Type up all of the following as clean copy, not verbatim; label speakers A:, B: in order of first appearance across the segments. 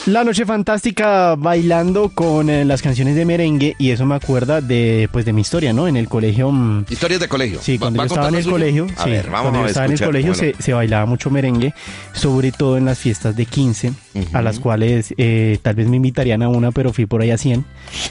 A: La noche fantástica bailando con las canciones de merengue y eso me acuerda de mi historia, ¿no? En el colegio.
B: Historias de colegio.
A: Sí, cuando yo estaba en el colegio,
B: a ver, vamos
A: cuando
B: a
A: yo estaba en el
B: escuchar,
A: colegio
B: bueno.
A: se bailaba mucho merengue, sobre todo en las fiestas de 15, a las cuales tal vez me invitarían a una, pero fui por ahí a 100.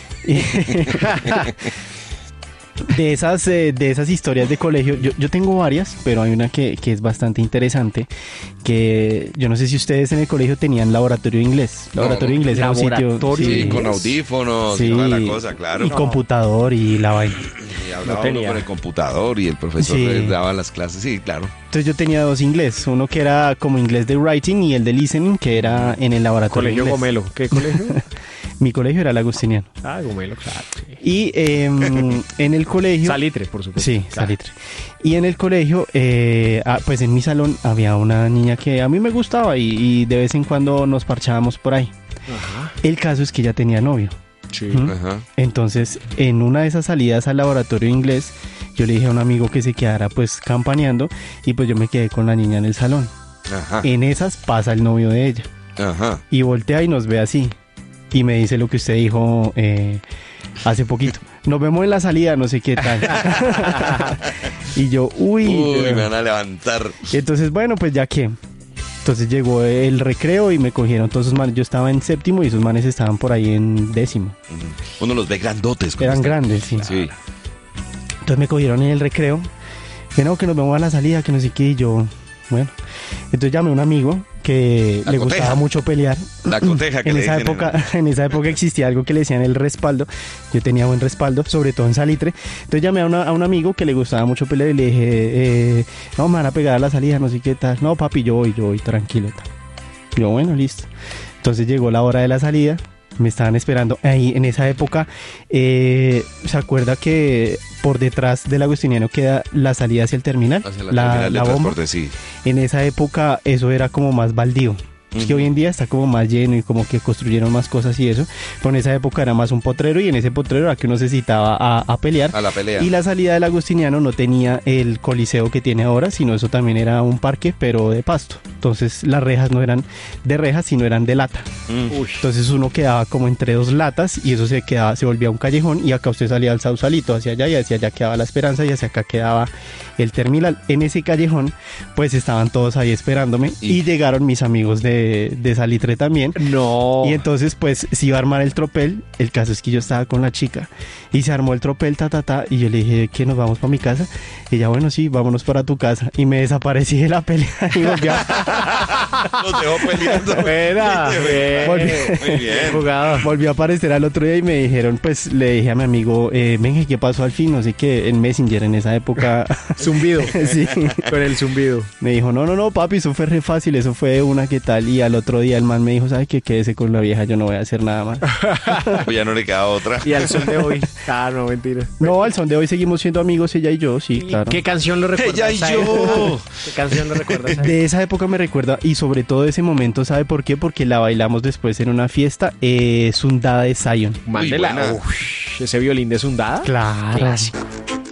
A: De esas historias de colegio, yo tengo varias, pero hay una que es bastante interesante, que yo no sé si ustedes en el colegio tenían laboratorio de inglés. Laboratorio de inglés era un sitio...
C: Laboratorio
B: Sí, con audífonos y toda la cosa, claro.
A: Y computador y la vaina.
B: Y hablaba uno con el computador y el profesor
A: Sí.
B: les daba las clases, sí, claro.
A: Entonces yo tenía dos inglés, uno que era como inglés de writing y el de listening, que era en el laboratorio de
C: Colegio
A: inglés.
C: Gomelo. ¿Qué colegio?
A: Mi colegio era el agustiniano.
C: Ah, Gomelo, claro. Sí.
A: Y en el colegio...
C: Salitre, por supuesto.
A: Sí,
C: Claro.
A: Salitre. Y en el colegio, pues en mi salón había una niña que a mí me gustaba y de vez en cuando nos parchábamos por ahí.
C: Ajá.
A: El caso es que ella tenía novio.
C: Sí.
A: ¿Mm?
B: Ajá.
A: Entonces, en una de esas salidas al laboratorio de inglés, yo le dije a un amigo que se quedara pues campaneando y pues yo me quedé con la niña en el salón.
B: Ajá.
A: En esas pasa el novio de ella
B: Ajá.
A: y voltea y nos ve así y me dice lo que usted dijo hace poquito. Nos vemos en la salida, no sé qué tal. Y yo,
B: Uy, me van a levantar.
A: Entonces, bueno, pues ya que. Entonces llegó el recreo y me cogieron todos esos manes. Yo estaba en séptimo y esos manes estaban por ahí en décimo.
B: Uno los ve grandotes. cuando
A: Eran
B: están-
A: grandes, sí.
B: Sí.
A: Entonces me cogieron en el recreo. Que no, que nos vemos a la salida, que no sé qué. Y yo, bueno. Entonces llamé a un amigo que
B: La
A: le
B: coteja.
A: gustaba mucho pelear.
B: La coteja que
A: En
B: le
A: esa
B: dicen
A: en esa época existía algo que le decían el respaldo. Yo tenía buen respaldo, sobre todo en Salitre. Entonces llamé a un amigo que le gustaba mucho pelear y le dije, no, me van a pegar a la salida, no sé qué tal. No, papi, yo voy, tranquilo. Tal. Yo, bueno, listo. Entonces llegó la hora de la salida. Me estaban esperando. Ahí, en esa época, ¿se acuerda que por detrás del Agustiniano queda la salida hacia el terminal?
B: Hacia la terminal de
A: bomba.
B: transporte, sí.
A: En esa época eso era como más baldío. Es que hoy en día está como más lleno y como que construyeron más cosas y eso. Pero en esa época era más un potrero y en ese potrero era que uno se citaba a pelear.
B: A la pelea.
A: Y la salida del Agustiniano no tenía el coliseo que tiene ahora, sino eso también era un parque, pero de pasto. Entonces las rejas no eran de rejas, sino eran de lata.
C: Uy.
A: Entonces uno quedaba como entre dos latas y eso se volvía un callejón y acá usted salía al Sausalito hacia allá y hacia allá quedaba La Esperanza y hacia acá quedaba el terminal. En ese callejón pues estaban todos ahí esperándome y llegaron mis amigos de Salitre también.
C: No.
A: Y entonces pues se iba a armar el tropel. El caso es que yo estaba con la chica y se armó el tropel, y yo le dije que nos vamos para mi casa. Y ella, bueno, sí, vámonos para tu casa. Y me desaparecí de la pelea y volví
B: Los dejó peleando.
C: Espera.
B: Muy bien.
C: Jugado.
A: Volvió a aparecer al otro día y me dijeron, pues le dije a mi amigo, venga, ¿qué pasó al fin? No sé qué, en Messenger en esa época.
C: Zumbido.
A: Sí.
C: Con el zumbido.
A: Me dijo, no, papi, eso fue re fácil, eso fue una que tal. Y al otro día el man me dijo, ¿sabes qué? Quédese con la vieja, yo no voy a hacer nada más.
B: Pues ya no le queda otra.
C: Y al son de hoy. Ah, no, mentira.
A: No, al son de hoy seguimos siendo amigos, ella y yo, sí,
C: ¿Y
A: claro.
C: ¿Qué canción lo recuerda?
B: Ella y
C: esa
B: yo.
C: época? ¿Qué canción lo recuerda? esa
A: De esa época me recuerda, y sobre todo de ese momento, ¿sabe por qué? Porque la bailamos después en una fiesta, Sundada de Zion.
C: Mándela.
B: buena.
C: Ush, ese violín de Sundada.
A: Claro.
C: Clásico.